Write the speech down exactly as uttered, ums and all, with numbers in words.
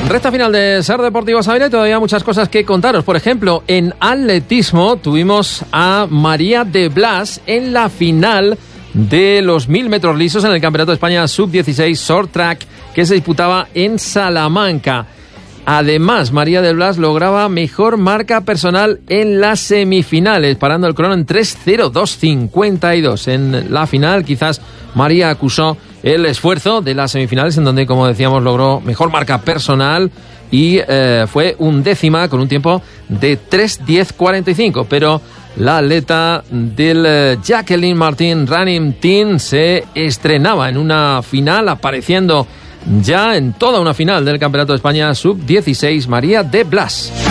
Recta final de Ser Deportivo Sabina y todavía muchas cosas que contaros. Por ejemplo, en atletismo tuvimos a María de Blas en la final de los mil metros lisos en el Campeonato de España sub dieciséis Short Track que se disputaba en Salamanca. Además, María de Blas lograba mejor marca personal en las semifinales, parando el crono en tres cero dos cincuenta y dos. En la final, quizás María acusó el esfuerzo de las semifinales, en donde, como decíamos, logró mejor marca personal y eh, fue un décima con un tiempo de tres diez cuarenta y cinco. Pero la atleta del eh, Jacqueline Martín Running Team se estrenaba en una final, apareciendo ya en toda una final del Campeonato de España sub dieciséis, María de Blas.